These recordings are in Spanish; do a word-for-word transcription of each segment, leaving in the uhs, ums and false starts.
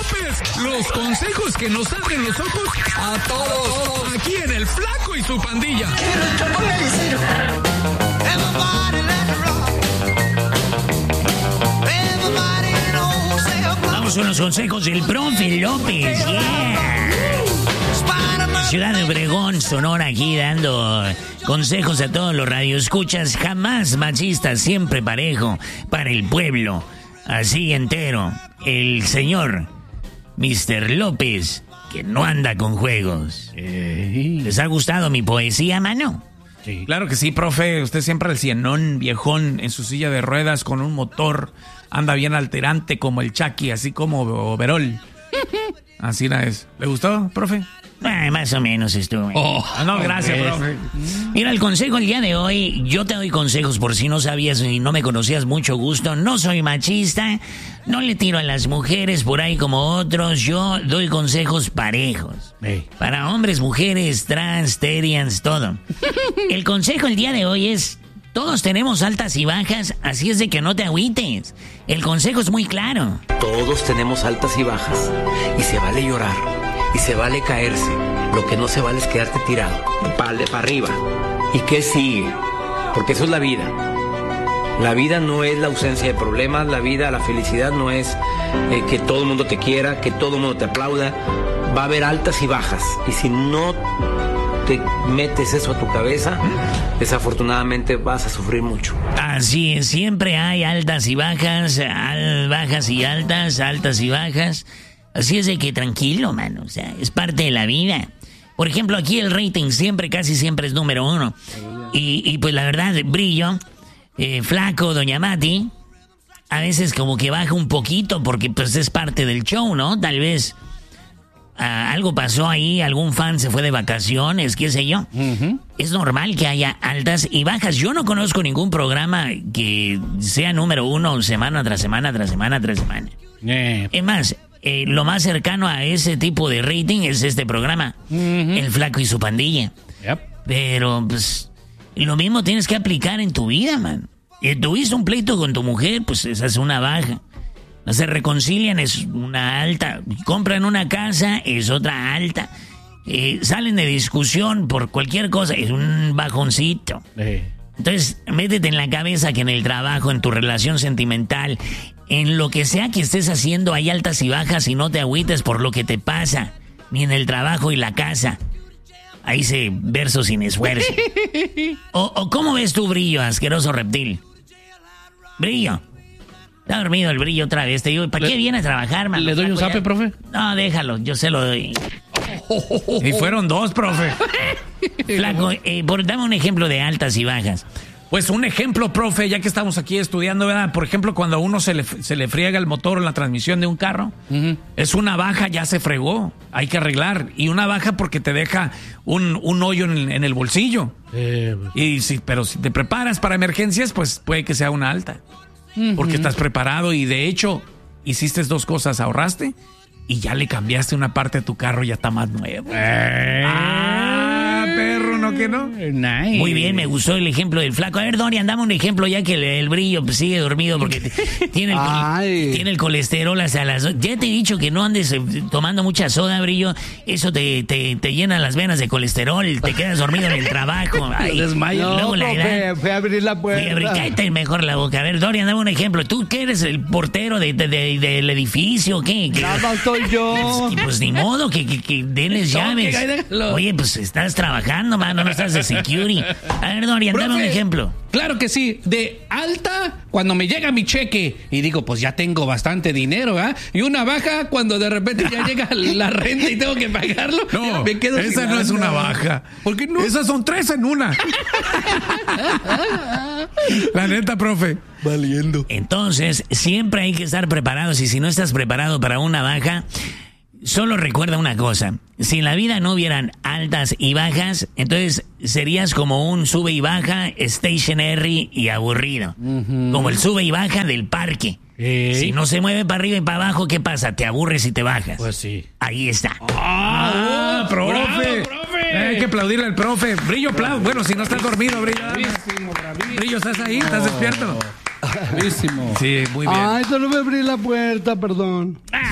López. Los consejos que nos abren los ojos a todos. Aquí en El Flaco y su pandilla. Vamos con los consejos del profe López. Yeah. Ciudad de Obregón, Sonora, aquí dando consejos a todos los radioescuchas. Jamás machista, siempre parejo para el pueblo. Así entero. El señor mister López, que no anda con juegos. Eh. ¿Les ha gustado mi poesía, mano? Sí. Claro que sí, profe. Usted siempre el cienón viejón en su silla de ruedas con un motor. Anda bien alterante como el Chucky, así como overol. Así es. ¿Le gustó, profe? Ah, más o menos estuvo. Oh, no, gracias, okay. Profe. Mira, el consejo el día de hoy, yo te doy consejos por si no sabías y no me conocías, mucho gusto. No soy machista, no le tiro a las mujeres por ahí como otros. Yo doy consejos parejos. Hey. Para hombres, mujeres, trans, terians, todo. El consejo el día de hoy es: todos tenemos altas y bajas, así es de que no te agüites. El consejo es muy claro. Todos tenemos altas y bajas, y se vale llorar. Y se vale caerse. Lo que no se vale es quedarte tirado. Para pa arriba. ¿Y qué sigue? Porque eso es la vida. La vida no es la ausencia de problemas. La vida, la felicidad no es eh, que todo el mundo te quiera, que todo el mundo te aplauda. Va a haber altas y bajas. Y si no te metes eso a tu cabeza, desafortunadamente vas a sufrir mucho. Así es. Siempre hay altas y bajas, al, bajas y altas, altas y bajas. Así es de que tranquilo, mano, o sea, es parte de la vida. Por ejemplo, aquí el rating siempre, casi siempre es número uno. Y, y pues la verdad, Brillo, eh, Flaco, Doña Mati, a veces como que baja un poquito porque pues es parte del show, ¿no? Tal vez ah, algo pasó ahí, algún fan se fue de vacaciones, qué sé yo. Uh-huh. Es normal que haya altas y bajas. Yo no conozco ningún programa que sea número uno semana tras semana, tras semana, tras semana. Yeah. Es más... Eh, lo más cercano a ese tipo de rating es este programa, uh-huh. El Flaco y su pandilla. Yep. Pero, pues, lo mismo tienes que aplicar en tu vida, man. Eh, tuviste un pleito con tu mujer, pues esa es una baja. No se reconcilian, es una alta. Compran una casa, es otra alta. Eh, salen de discusión por cualquier cosa, es un bajoncito. Uh-huh. Entonces, métete en la cabeza que en el trabajo, en tu relación sentimental, en lo que sea que estés haciendo, hay altas y bajas y no te agüites por lo que te pasa, ni en el trabajo y la casa. Ahí se verso sin esfuerzo. O, o ¿cómo ves tu Brillo, asqueroso reptil? Brillo. Está dormido el Brillo otra vez. Te digo, ¿para qué viene a trabajar, man? ¿Le doy un zape, profe? No, déjalo, yo se lo doy. Y fueron dos, profe. Flaco, eh, por, dame un ejemplo de altas y bajas. Pues un ejemplo, profe, ya que estamos aquí estudiando, ¿verdad? Por ejemplo, cuando a uno se le, se le friega el motor o la transmisión de un carro, uh-huh. Es una baja, ya se fregó, hay que arreglar. Y una baja porque te deja un, un hoyo en el, en el bolsillo. Eh, pues. Y si, pero si te preparas para emergencias, pues puede que sea una alta. Uh-huh. Porque estás preparado y de hecho hiciste dos cosas, ahorraste y ya le cambiaste una parte de tu carro, ya está más nuevo. Eh. Ah, perro, ¿no que no? Nice. Muy bien, me gustó el ejemplo del Flaco. A ver, Dorian, dame un ejemplo ya que el, el Brillo pues, sigue dormido porque t- tiene, el, tiene el colesterol hasta las... Ya te he dicho que no andes eh, tomando mucha soda, Brillo. Eso te, te, te llena las venas de colesterol, te quedas dormido en el trabajo. Ay, desmayo. No, luego la edad. Fue a abrir la puerta. Fui a abrir, cállate mejor la boca. A ver, Dorian, dame un ejemplo. ¿Tú qué eres el portero de, de, de, del edificio? ¿Qué? ¿Qué? No, no soy yo. Pues, pues ni modo, que, que, que denles no, llaves. Que, Oye, pues estás trabajando, mano, no estás de security. A ver, Dorian, dame un ejemplo. Claro que sí. De alta, cuando me llega mi cheque y digo, pues ya tengo bastante dinero, ¿ah? ¿eh? Y una baja, cuando de repente ya llega la renta y tengo que pagarlo. No, me quedo esa no es una baja. ¿Por qué no? Esas son tres en una. La neta, profe. Valiendo. Entonces, siempre hay que estar preparados y si no estás preparado para una baja, solo recuerda una cosa. Si en la vida no hubieran altas y bajas, entonces serías como un sube y baja, stationary y aburrido. Uh-huh. Como el sube y baja del parque. ¿Eh? Si no se mueve para arriba y para abajo, ¿qué pasa? Te aburres y te bajas. Pues sí. Ahí está. ¡Ah, ah profe! Bravo, profe! Hay que aplaudirle al profe. Brillo, aplaudo. Bueno, si no estás dormido, Brillo. Bravísimo, bravísimo. Brillo, ¿estás ahí? ¿Estás despierto? Bravísimo. Sí, muy bien. Ay, solo me abrí la puerta, perdón. Ah,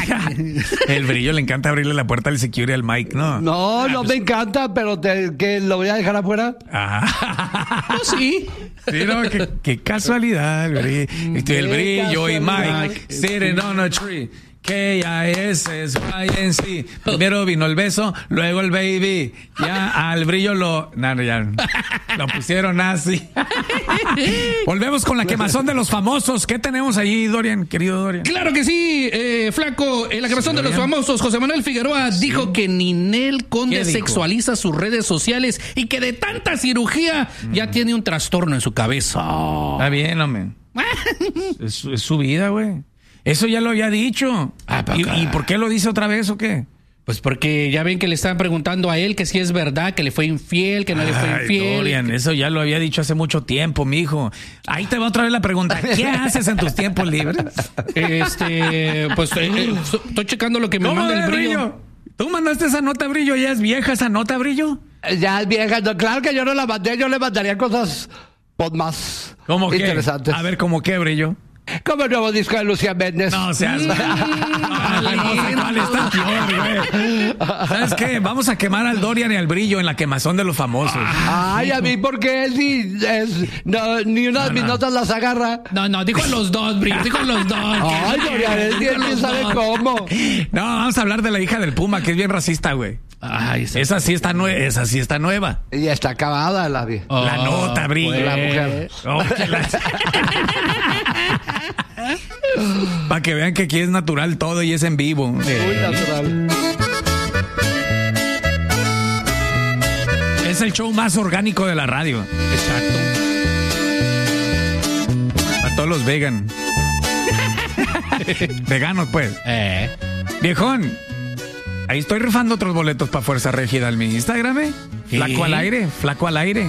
El Brillo le encanta abrirle la puerta al security al Mike, ¿no? No, no me encanta, pero te, que lo voy a dejar afuera. Ah. No, sí. Sí, no, qué, qué casualidad, el Brillo, este, el Brillo y Mike sitting on a tree. K I S S Y N C. Primero vino el beso, luego el baby. Ya al Brillo lo... No, no, ya. Lo pusieron así. Volvemos con la quemazón de los famosos. ¿Qué tenemos ahí, Dorian, querido Dorian? Claro que sí, eh, Flaco. En la quemazón sí, de los famosos, José Manuel Figueroa sí. dijo que Ninel Conde sexualiza sus redes sociales y que de tanta cirugía mm. ya tiene un trastorno en su cabeza. Está bien, hombre. es, es su vida, güey. Eso ya lo había dicho. Ah, ¿Y, ¿Y por qué lo dice otra vez o qué? Pues porque ya ven que le están preguntando a él que si es verdad, que le fue infiel, que no Ay, le fue infiel. Dorian, eso ya lo había dicho hace mucho tiempo, mijo. Ahí te va otra vez la pregunta. ¿Qué haces en tus tiempos libres? Este, pues eh, estoy checando lo que me manda el Brillo. Brillo. ¿Tú mandaste esa nota, Brillo? ¿Ya es vieja esa nota, Brillo? Ya es vieja. No, claro que yo no la mandé. Yo le mandaría cosas pues, más ¿Cómo interesantes. Qué? A ver, ¿cómo qué, Brillo? Como el nuevo disco de Lucía Méndez. No seas... no, no, no, está peor, güey. ¿Sabes qué? Vamos a quemar al Dorian y al Brillo en la quemazón de los famosos. Ay, a mí, porque sí, es, no, ni una no, de mis no. notas las agarra. No, no, dijo los dos, Brillo, dijo los dos. Ay, Dorian, él quién sabe cómo. No, vamos a hablar de la hija del Puma, que es bien racista, güey. Ay, esa, esa sí está nueva, esa sí está nueva. Y está acabada la vida. Oh, la nota, Brillo. Pues, la mujer. Oh, la... Para que vean que aquí es natural todo y es en vivo. Muy natural. Es el show más orgánico de la radio. Exacto. A todos los vegan. Veganos, pues. Eh. Viejón. Ahí estoy rifando otros boletos para Fuerza Régida en mi Instagram, ¿eh? Flaco al aire, flaco al aire.